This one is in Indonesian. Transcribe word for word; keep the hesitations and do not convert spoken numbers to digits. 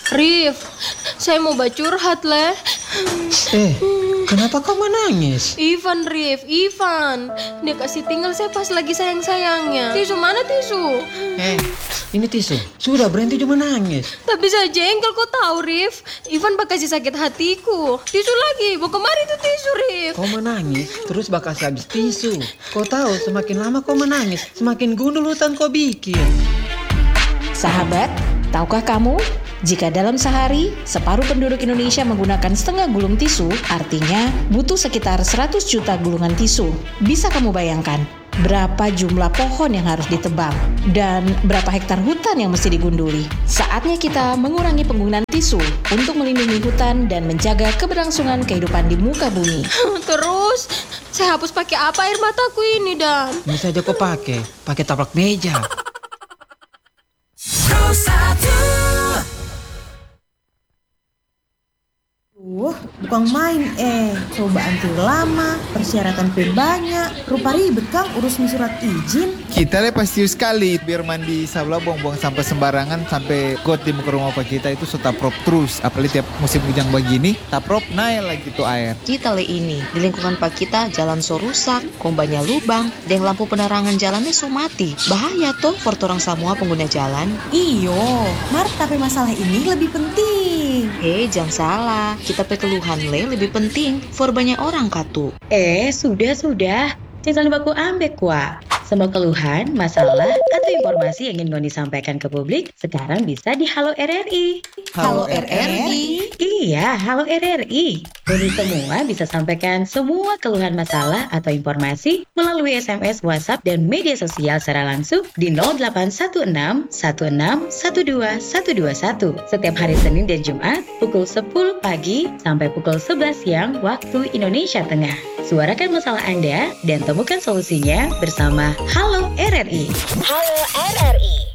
Rif, saya mau bacurhat leh. Eh, kenapa kau menangis? Ivan, Rif, Ivan. Dia kasih tinggal saya pas lagi sayang-sayangnya. Tisu mana tisu? Eh, ini tisu. Sudah berhenti cuma nangis. Tapi saya jengkel, kau tahu Rif. Ivan bakal kasih sakit hatiku. Tisu lagi, mau kemari tuh tisu Rif. Kau menangis, terus bakal habis tisu. Kau tahu semakin lama kau menangis, semakin gundul hutan kau bikin. Sahabat, tahukah kamu? Jika dalam sehari, separuh penduduk Indonesia menggunakan setengah gulung tisu, artinya butuh sekitar seratus juta gulungan tisu. Bisa kamu bayangkan berapa jumlah pohon yang harus ditebang dan berapa hektar hutan yang mesti digunduli? Saatnya kita mengurangi penggunaan tisu untuk melindungi hutan dan menjaga keberlangsungan kehidupan di muka bumi. Terus, saya hapus pakai apa air mataku ini, Dan? Ini saja kau pakai, pakai taplak meja. Uh, bukan main eh. Cobaan tuh lama, persyaratan pun banyak. Rupa ribet Kang urusin surat izin. Kita le pasti sekali biar mandi sabla buang-buang sampah sembarangan sampai got di muka rumah pak kita itu sudah prop terus. Apalagi tiap musim hujan begini, taprop naik lagi tuh air. Kita le ini di lingkungan pak kita jalan so rusak, kombanya lubang, dan lampu penerangan jalannya so mati. Bahaya tuh for orang semua pengguna jalan. Iyo, Mar, tapi masalah ini lebih penting. Eh, jangan salah. Kita pe keluhan le lebih penting for banyak orang katu. Eh, sudah-sudah. Jangan baku ambek wa. Semua keluhan, masalah, atau informasi yang ingin Ngoni sampaikan ke publik sekarang bisa di Halo R R I. Halo R R I? Iya, Halo R R I. Ngoni semua bisa sampaikan semua keluhan masalah atau informasi melalui S M S, WhatsApp, dan media sosial secara langsung di nol delapan satu enam satu enam satu dua satu dua satu setiap hari Senin dan Jumat pukul sepuluh pagi sampai pukul sebelas siang waktu Indonesia Tengah. Suarakan masalah Anda dan temukan solusinya bersama Halo R R I. Halo R R I.